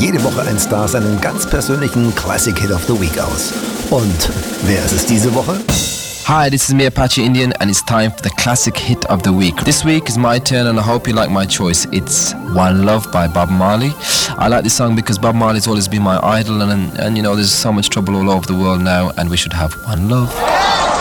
jede Woche ein Star seinen ganz persönlichen Classic Hit of the Week aus. Und wer ist es diese Woche? Hi, this is me, Apache Indian, and it's time for the classic hit of the week. This week is my turn, and I hope you like my choice. It's One Love by Bob Marley. I like this song because Bob Marley's always been my idol, and you know, there's so much trouble all over the world now, and we should have one love.